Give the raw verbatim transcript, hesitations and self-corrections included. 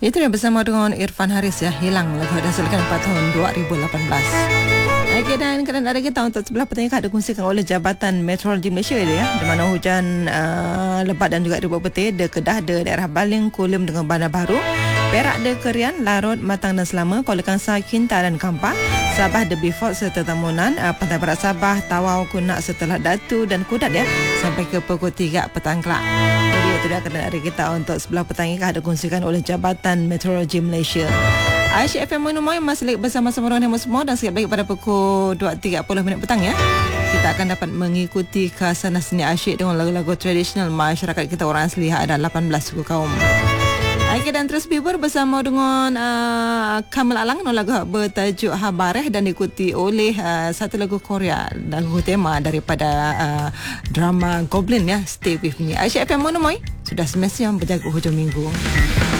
Itu dia bersama dengan Irfan Haris ya, hilang lagu dihasilkan pada tahun dua ribu lapan belas. Okey, dan kerana ada kita untuk sebelah petang ada dikongsikan oleh Jabatan Meteorologi Malaysia dia, di mana hujan uh, lebat dan juga ribuan petir di Kedah, di daerah Baling, Kulim dengan Bandar Baru, Perak, de Kerian, Larut, Matang dan Selama, Kuala Kangsar, Kinta dan Kampar, Sabah, de Beaufort serta Tamunan, uh, Pantai Barat Sabah, Tawau, Kunak setelah Datu dan Kudat ya, sampai ke pukul tiga petang kelak. Jadi itu dia kerana ada kita untuk sebelah petang ini ada dikongsikan oleh Jabatan Meteorologi Malaysia. Aisyah F M Menumoy masih bersama-sama dengan semua dan siap lagi pada pukul dua tiga puluh minit petang ya. Kita akan dapat mengikuti khasana seni asyik dengan lagu-lagu tradisional masyarakat kita orang asli ada lapan belas suku kaum. Okey, dan terus bibur bersama dengan uh, Kamal Alang dengan lagu bertajuk Habareh dan diikuti oleh uh, satu lagu Korea, lagu tema daripada uh, drama Goblin ya, Stay With Me. Aisyah F M Menumoy sudah semestinya berjaga hujung minggu.